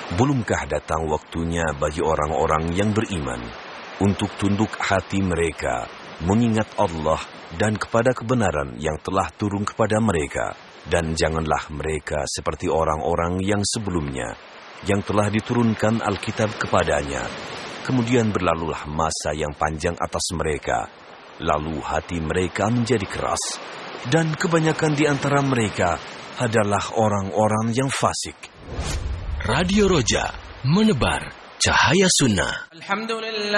Belumkah datang waktunya bagi orang-orang yang beriman untuk tunduk hati mereka, mengingat Allah dan kepada kebenaran yang telah turun kepada mereka. Dan janganlah mereka seperti orang-orang yang sebelumnya, yang telah diturunkan Alkitab kepadanya. Kemudian berlalulah masa yang panjang atas mereka, lalu hati mereka menjadi keras, dan kebanyakan di antara mereka adalah orang-orang yang fasik. Radio Roja, menebar cahaya sunnah. Alhamdulillah.